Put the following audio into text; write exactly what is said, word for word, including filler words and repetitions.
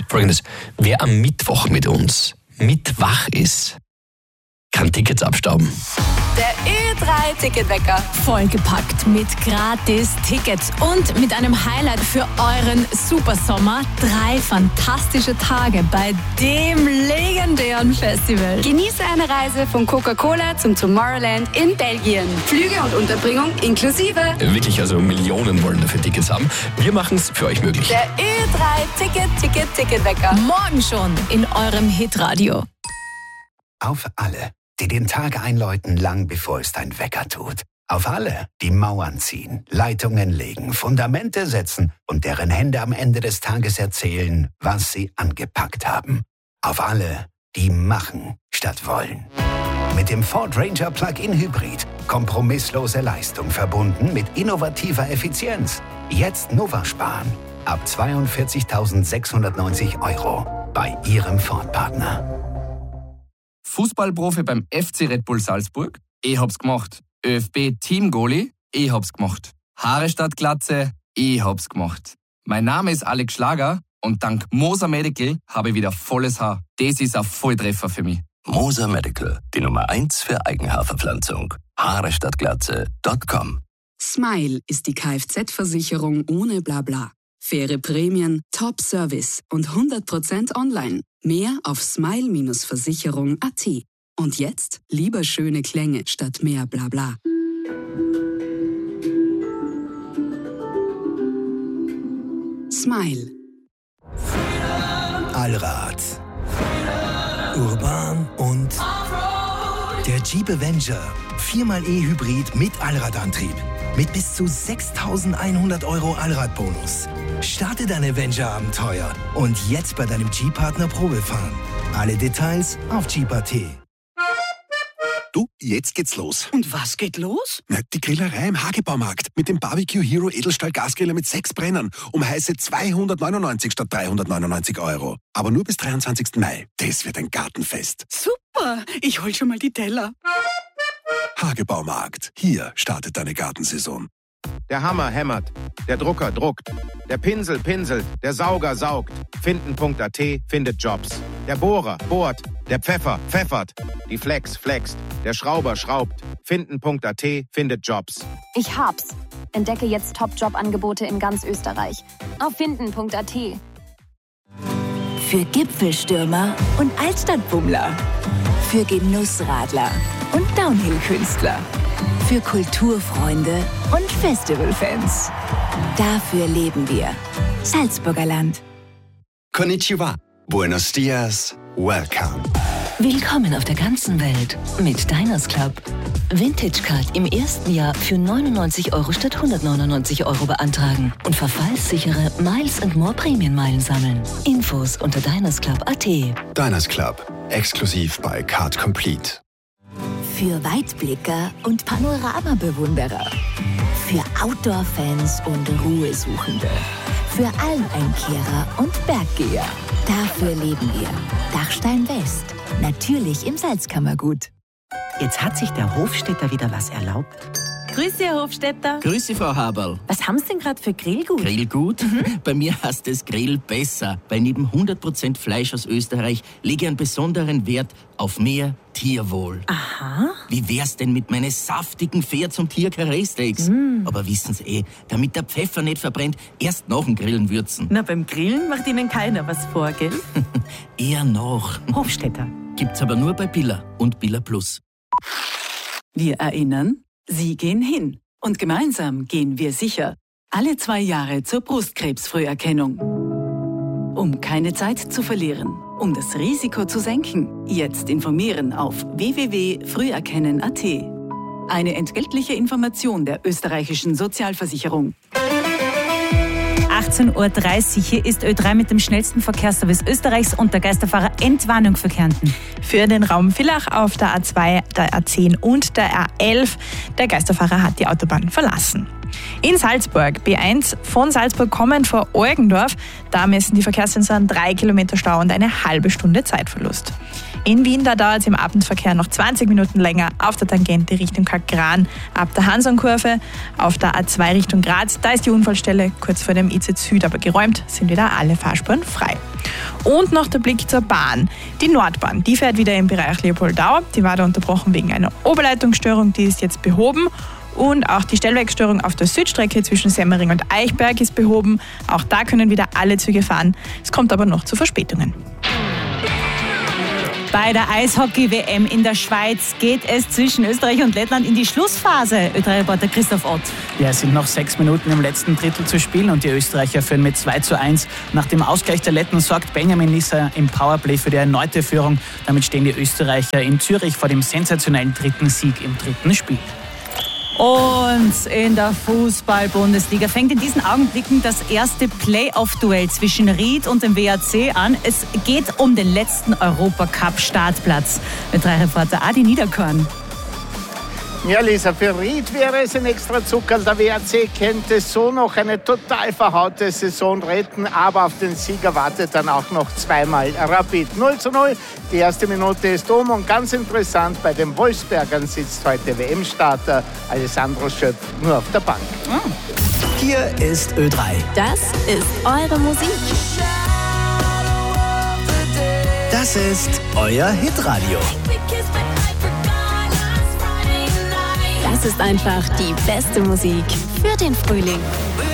Folgendes, wer am Mittwoch mit uns mitwach ist, kann Tickets abstauben. Der Ö drei Ticketwecker. Vollgepackt mit Gratis-Tickets und mit einem Highlight für euren Supersommer. Drei fantastische Tage bei dem legendären Festival. Genieße eine Reise von Coca-Cola zum Tomorrowland in Belgien. Flüge und Unterbringung inklusive. Wirklich, also Millionen wollen dafür Tickets haben. Wir machen es für euch möglich. Der Ö drei Ticket, Ticket, Ticketwecker. Morgen schon in eurem Hitradio. Auf alle, die den Tag einläuten, lang bevor es dein Wecker tut. Auf alle, die Mauern ziehen, Leitungen legen, Fundamente setzen und deren Hände am Ende des Tages erzählen, was sie angepackt haben. Auf alle, die machen statt wollen. Mit dem Ford Ranger Plug-in Hybrid. Kompromisslose Leistung verbunden mit innovativer Effizienz. Jetzt Nova sparen. Ab zweiundvierzigtausendsechshundertneunzig Euro bei Ihrem Ford-Partner. Fußballprofi beim F C Red Bull Salzburg? Ich hab's gemacht. ÖFB-Team-Goalie? Ich hab's gemacht. Haare statt Glatze? Ich hab's gemacht. Mein Name ist Alex Schlager und dank Moser Medical habe ich wieder volles Haar. Das ist ein Volltreffer für mich. Moser Medical, die Nummer eins für Eigenhaarverpflanzung. Haare statt Glatze Punkt com. Smile ist die Kfz-Versicherung ohne Blabla. Faire Prämien, Top-Service und hundert Prozent online. Mehr auf smile Versicherung Punkt a t. Und jetzt lieber schöne Klänge statt mehr Blabla. Smile. Allrad. Urban und der Jeep Avenger. viermal E-Hybrid mit Allradantrieb. Mit bis zu sechstausendeinhundert Euro Allradbonus. Starte dein Avenger-Abenteuer und jetzt bei deinem Jeep-Partner Probe fahren. Alle Details auf Jeep Punkt a t. Du, jetzt geht's los. Und was geht los? Na, die Grillerei im Hagebaumarkt mit dem Barbecue Hero Edelstahl Gasgriller mit sechs Brennern um heiße zweihundertneunundneunzig statt dreihundertneunundneunzig Euro. Aber nur bis dreiundzwanzigsten Mai. Das wird ein Gartenfest. Super, ich hol schon mal die Teller. Hagebaumarkt. Hier startet deine Gartensaison. Der Hammer hämmert, der Drucker druckt, der Pinsel pinselt, der Sauger saugt. Finden Punkt a t findet Jobs. Der Bohrer bohrt, der Pfeffer pfeffert, die Flex flext, der Schrauber schraubt. Finden Punkt a t findet Jobs. Ich hab's. Entdecke jetzt Top-Job-Angebote in ganz Österreich. Auf finden Punkt a t. Für Gipfelstürmer und Altstadtbummler. Für Genussradler und Downhill-Künstler. Für Kulturfreunde und Festivalfans. Dafür leben wir. Salzburger Land. Konnichiwa. Buenos dias. Welcome. Willkommen auf der ganzen Welt mit Diners Club. Vintage Card im ersten Jahr für neunundneunzig Euro statt hundertneunundneunzig Euro beantragen und verfallssichere Miles and More Prämienmeilen sammeln. Infos unter diners club punkt a t. Diners Club. Exklusiv bei Card Complete. Für Weitblicker und Panoramabewunderer. Für Outdoor-Fans und Ruhesuchende. Für Almeinkehrer und Berggeher. Dafür leben wir. Dachstein West. Natürlich im Salzkammergut. Jetzt hat sich der Hofstädter wieder was erlaubt. Grüße, Herr Hofstädter. Grüße, Frau Haberl. Was haben Sie denn gerade für Grillgut? Grillgut? Mhm. Bei mir heißt es Grill besser, weil neben hundert Prozent Fleisch aus Österreich lege ich einen besonderen Wert auf mehr Tierwohl. Aha. Wie wär's denn mit meinen saftigen Pferds- und Tier-Karree-Steaks? Mm. Aber wissen Sie eh, damit der Pfeffer nicht verbrennt, erst nach dem Grillen würzen. Na, beim Grillen macht Ihnen keiner was vor, gell? Eher noch. Hofstädter. Gibt's aber nur bei Billa und Billa Plus. Wir erinnern, Sie gehen hin. Und gemeinsam gehen wir sicher. Alle zwei Jahre zur Brustkrebsfrüherkennung. Um keine Zeit zu verlieren, um das Risiko zu senken, jetzt informieren auf w w w punkt früherkennen punkt a t. Eine entgeltliche Information der österreichischen Sozialversicherung. achtzehn Uhr dreißig, hier ist Ö drei mit dem schnellsten Verkehrsservice Österreichs und der Geisterfahrer Entwarnung für Kärnten. Für den Raum Villach auf der A zwei, der A zehn und der A elf. Der Geisterfahrer hat die Autobahn verlassen. In Salzburg, B eins von Salzburg kommend vor Eugendorf, da messen die Verkehrssensoren drei Kilometer Stau und eine halbe Stunde Zeitverlust. In Wien, da dauert es im Abendverkehr noch zwanzig Minuten länger auf der Tangente Richtung Kalkran ab der Hansonkurve. Auf der A zwei Richtung Graz, da ist die Unfallstelle kurz vor dem I C Süd aber geräumt, sind wieder alle Fahrspuren frei. Und noch der Blick zur Bahn. Die Nordbahn, die fährt wieder im Bereich Leopoldau. Die war da unterbrochen wegen einer Oberleitungsstörung, die ist jetzt behoben. Und auch die Stellwerkstörung auf der Südstrecke zwischen Semmering und Eichberg ist behoben. Auch da können wieder alle Züge fahren. Es kommt aber noch zu Verspätungen. Bei der Eishockey-W M in der Schweiz geht es zwischen Österreich und Lettland in die Schlussphase. Ö drei Reporter Christoph Ott. Ja, es sind noch sechs Minuten im letzten Drittel zu spielen und die Österreicher führen mit zwei zu eins. Nach dem Ausgleich der Letten sorgt Benjamin Nisser im Powerplay für die erneute Führung. Damit stehen die Österreicher in Zürich vor dem sensationellen dritten Sieg im dritten Spiel. Und in der Fußball-Bundesliga fängt in diesen Augenblicken das erste Playoff-Duell zwischen Ried und dem W A C an. Es geht um den letzten Europacup-Startplatz. Ö drei Reporter Adi Niederkorn. Ja, Lisa, für Ried wäre es ein extra Zuckerl. Der W A C könnte so noch eine total verhaute Saison retten, aber auf den Sieger wartet dann auch noch zweimal Rapid. null zu null, die erste Minute ist um und ganz interessant, bei den Wolfsbergern sitzt heute W M-Starter Alessandro Schöpf nur auf der Bank. Oh. Hier ist Ö drei. Das ist eure Musik. Das ist euer Hitradio. Das ist einfach die beste Musik für den Frühling.